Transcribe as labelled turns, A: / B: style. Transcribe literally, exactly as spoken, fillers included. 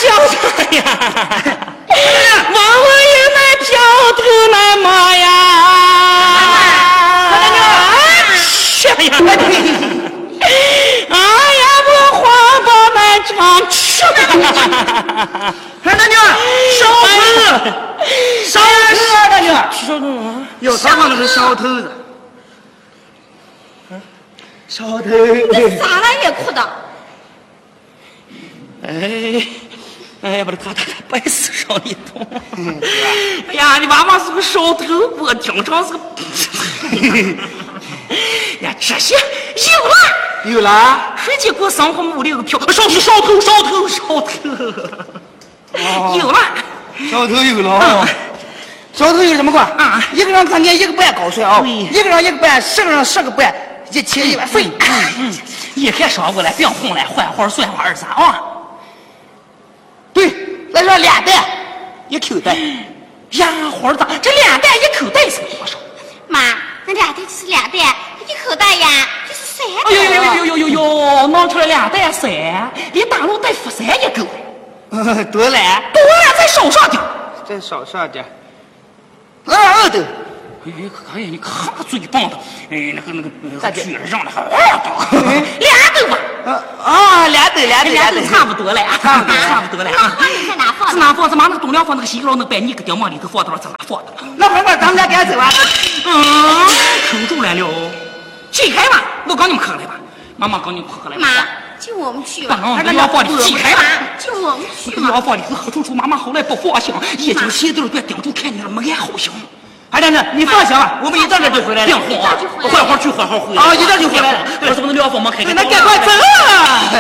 A: 小子呀，王王爷那飘头那马呀，哎呀，哎呀，我花到那长吃，
B: 看大娘，小头，小头啊，大娘，
A: 小头，
B: 有啥嘛那个小头子？小头，
C: 咋了也哭的？
A: 哎。哎，不是他他他白死少你懂？哎呀，你妈妈是个烧头，我经常是个。呀，这些有了，
B: 有了，
A: 谁家过生活木里有个票，烧头烧头烧头烧头，哦、有了，
B: 烧头有了。嗯、烧头有什么管？啊，一个人看见一个半高帅啊，一个人一个半，十个人十个半，一千一万费。
A: 嗯嗯，一天上过来，别哄来，换花算花二三啊。
B: 对，来说两袋一口袋
A: 呀，花子，这两袋一口袋是多少？
C: 妈，那两袋就是两袋，一口袋呀就是三袋。
A: 哎呦呦呦呦呦呦，弄出来两袋三，比大陆带福山一够。
B: 嗯，多了，
A: 多了，再少上点，
B: 再少上点，二二的。
A: 哎哎呀，你看嘴棒的，哎，那个那个那个嘴上的还二刀，俩豆吧。
B: 啊，俩豆俩豆
A: 俩豆差不多了，差不多差不多了啊。
C: 那在哪放？
A: 是哪放？是妈那个东梁放那个西楼那摆你个顶往里头放到了，在哪放的？
B: 那会儿咱们家赶走啊。
A: 嗯，扣住来了，起开吧！我刚你们喝来吧，妈妈刚你们喝来吧。
C: 妈，就我们去吧。
A: 那要放里起开吧，
C: 就我们去
A: 嘛。要放里头喝出出，妈妈后来不放心，眼睛斜对别盯住看你了，没眼好行。
B: 哎，蛋蛋，你放心吧，我们一到这就回来了。
A: 别慌啊，快好去，快好回来。
B: 啊，一到就回来了。
A: 我怎么能聊放吗？开开。
B: 那赶快走啊！